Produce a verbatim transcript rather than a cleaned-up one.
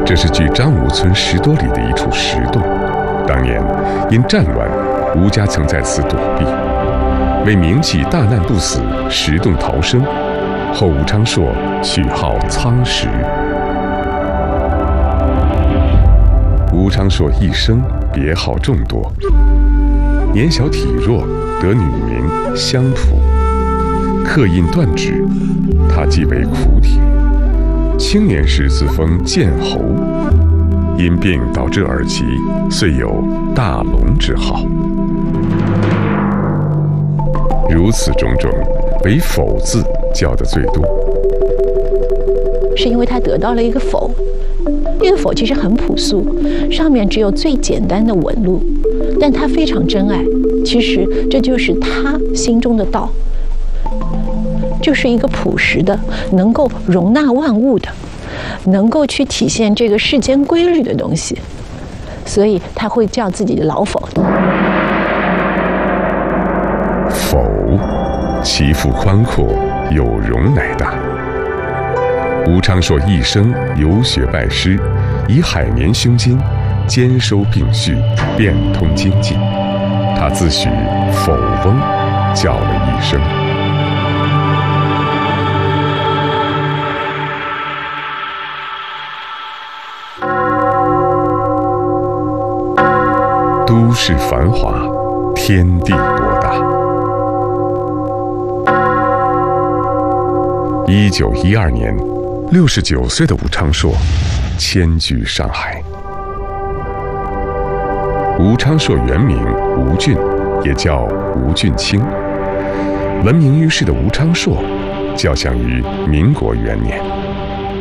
这是距张武村十多里的一处石洞。当年因战乱，吴家曾在此躲避，为铭记大难不死，石洞逃生。后吴昌硕取号苍石。吴昌硕一生别号众多，年小体弱，得女名香蒲。刻印断指，他即为苦帖。青年时自封剑侯，因病导致耳疾，遂有大龙之号。如此种种，唯否字叫得最多。 是因为他得到了一个否，这个否其实很朴素，上面只有最简单的纹路，但他非常珍爱。其实这就是他心中的道，就是一个朴实的，能够容纳万物的，能够去体现这个世间规律的东西，所以他会叫自己的老否。 否，其腹宽阔，有容乃大。吴昌硕一生游学拜师，以海绵胸襟，兼收并蓄，变通经济。他自诩否翁，叫了一声。都市繁华，天地博大。一九一二年，六十九岁的吴昌硕迁居上海。吴昌硕原名吴俊，也叫吴俊卿。闻名于世的吴昌硕，较享于民国元年。